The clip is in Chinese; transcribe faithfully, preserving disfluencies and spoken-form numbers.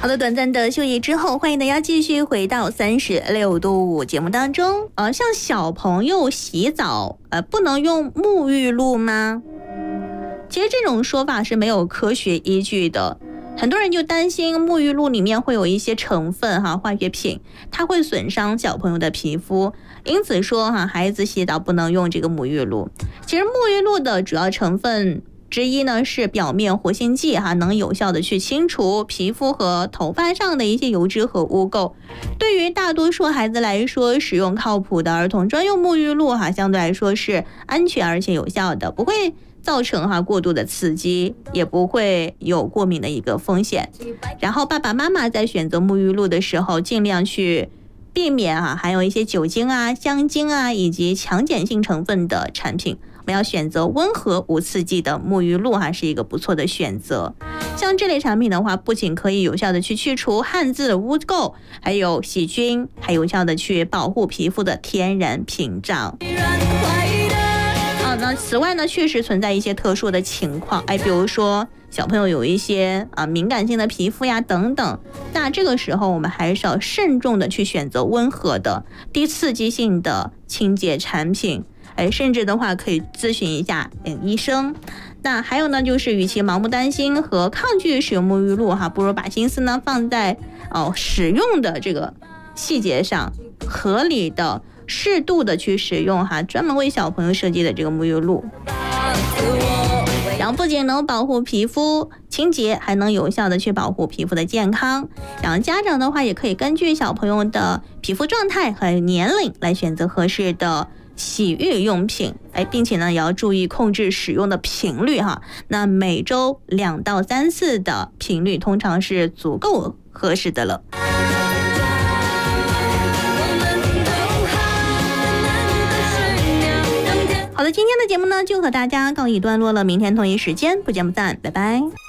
好的，短暂的休息之后，欢迎大家继续回到三十六度五节目当中。呃，像小朋友洗澡，呃，不能用沐浴露吗？其实这种说法是没有科学依据的。很多人就担心沐浴露里面会有一些成分哈化学品，它会损伤小朋友的皮肤，因此说哈孩子洗澡不能用这个沐浴露。其实沐浴露的主要成分之一呢是表面活性剂哈，能有效的去清除皮肤和头发上的一些油脂和污垢。对于大多数孩子来说，使用靠谱的儿童专用沐浴露哈，相对来说是安全而且有效的，不会造成哈过度的刺激，也不会有过敏的一个风险。然后爸爸妈妈在选择沐浴露的时候，尽量去避免啊含有一些酒精啊、香精啊以及强碱性成分的产品。我们要选择温和无刺激的沐浴露哈，是一个不错的选择。像这类产品的话，不仅可以有效的去去除汗渍的污垢，还有细菌，还有效的去保护皮肤的天然屏障。那此外呢，确实存在一些特殊的情况，哎，比如说小朋友有一些啊敏感性的皮肤呀等等，那这个时候我们还是要慎重的去选择温和的、低刺激性的清洁产品，哎，甚至的话可以咨询一下嗯医生。那还有呢，就是与其盲目担心和抗拒使用沐浴露哈，不如把心思呢放在哦使用的这个细节上，合理的。适度的去使用哈，专门为小朋友设计的这个沐浴露，然后不仅能保护皮肤清洁，还能有效的去保护皮肤的健康。然后家长的话，也可以根据小朋友的皮肤状态和年龄来选择合适的洗浴用品，哎，并且呢，也要注意控制使用的频率哈。那每周两到三次的频率，通常是足够合适的了。好的，今天的节目呢就和大家告一段落了，明天同一时间不见不散，拜拜。